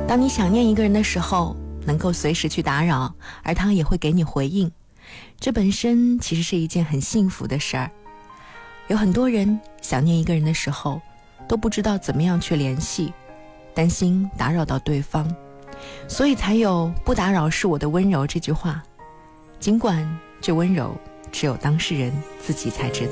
当你想念一个人的时候，能够随时去打扰，而他也会给你回应，这本身其实是一件很幸福的事儿。有很多人想念一个人的时候都不知道怎么样去联系，担心打扰到对方，所以才有不打扰是我的温柔这句话，尽管这温柔只有当事人自己才知道。